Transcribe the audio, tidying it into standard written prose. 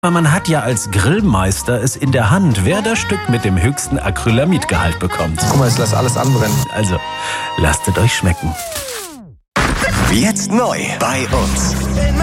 Aber man hat ja als Grillmeister es in der Hand, wer das Stück mit dem höchsten Acrylamidgehalt bekommt. Guck mal, ich lasse alles anbrennen. Also, lasst es euch schmecken. Jetzt neu bei uns.